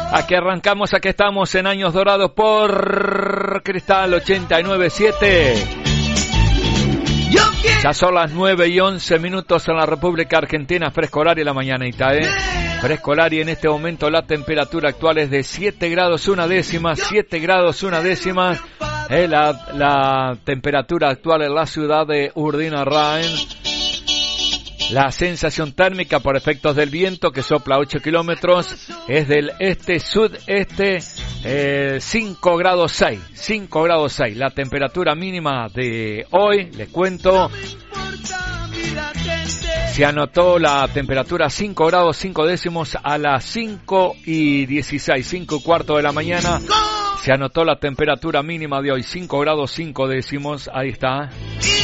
Aquí arrancamos, aquí estamos en Años Dorados por Cristal 89.7. Ya son las 9:11 en la República Argentina. Fresco horario la mañanita, Fresco horario. En este momento la temperatura actual es de 7 grados 1 décima. 7 grados 1 décima. La temperatura actual en la ciudad de Urdinarraen. La sensación térmica por efectos del viento que sopla 8 kilómetros es del este-sudeste, 5 grados 6. 5 grados 6. La temperatura mínima de hoy, les cuento, se anotó la temperatura 5 grados 5 décimos a las 5:16, 5:15 de la mañana. Se anotó la temperatura mínima de hoy, 5 grados 5 décimos, ahí está.